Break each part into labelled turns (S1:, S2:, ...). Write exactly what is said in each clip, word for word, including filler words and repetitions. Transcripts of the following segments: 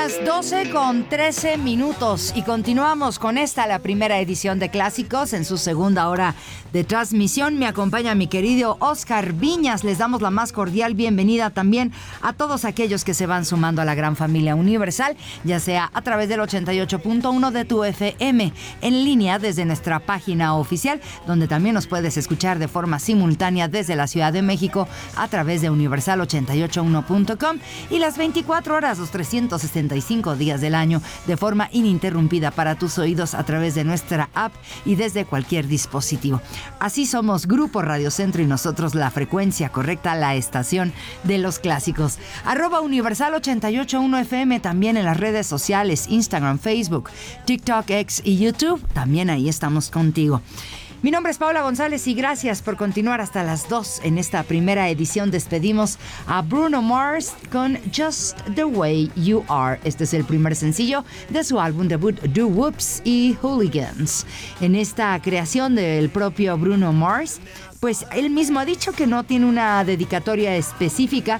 S1: las doce con trece minutos y continuamos con esta, la primera edición de Clásicos en su segunda hora de transmisión. Me acompaña mi querido Oscar Viñas. Les damos la más cordial bienvenida también a todos aquellos que se van sumando a la gran familia universal, ya sea a través del ochenta y ocho punto uno de tu F M, en línea desde nuestra página oficial, donde también nos puedes escuchar de forma simultánea desde la Ciudad de México a través de universal ochenta y ocho uno punto com y las veinticuatro horas, los trescientos sesenta y cinco días del año de forma ininterrumpida para tus oídos a través de nuestra app y desde cualquier dispositivo. Así somos Grupo Radio Centro y nosotros la frecuencia correcta, la estación de los clásicos. Arroba Universal ochenta y ocho uno F M también en las redes sociales, Instagram, Facebook, TikTok, X y YouTube. También ahí estamos contigo. Mi nombre es Paula González y gracias por continuar hasta las dos. En esta primera edición despedimos a Bruno Mars con Just the Way You Are. Este es el primer sencillo de su álbum debut Do Whoops y Hooligans. En esta creación del propio Bruno Mars, pues él mismo ha dicho que no tiene una dedicatoria específica,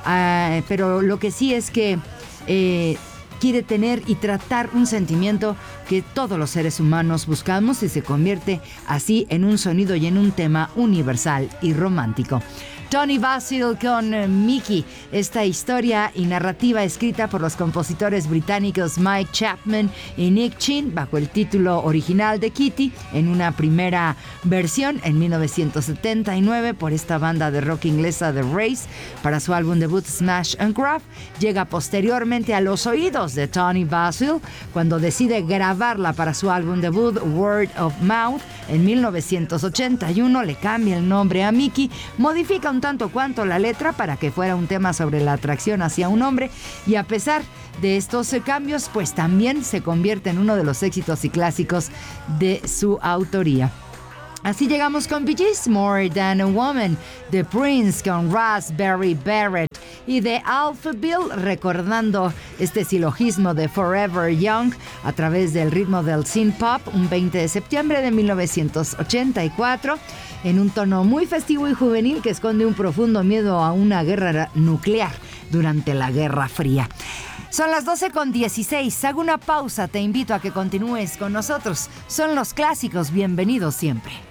S1: uh, pero lo que sí es que eh, quiere tener y tratar un sentimiento que todos los seres humanos buscamos y se convierte así en un sonido y en un tema universal y romántico. Tony Basil con Mickey, esta historia y narrativa escrita por los compositores británicos Mike Chapman y Nick Chin bajo el título original de Kitty, en una primera versión en mil novecientos setenta y nueve por esta banda de rock inglesa The Race para su álbum debut Smash and Grab, llega posteriormente a los oídos de Tony Basil cuando decide grabarla para su álbum debut Word of Mouth en mil novecientos ochenta y uno, le cambia el nombre a Mickey, modifica un tanto cuanto la letra para que fuera un tema sobre la atracción hacia un hombre y a pesar de estos cambios pues también se convierte en uno de los éxitos y clásicos de su autoría. Así llegamos con Bee Gees, More Than a Woman, The Prince con Raspberry Beret y de Alphaville, recordando este silogismo de Forever Young a través del ritmo del synth pop, un veinte de septiembre de mil novecientos ochenta y cuatro, en un tono muy festivo y juvenil que esconde un profundo miedo a una guerra nuclear durante la Guerra Fría. Son las doce con dieciséis, hago una pausa, te invito a que continúes con nosotros. Son los clásicos, bienvenidos siempre.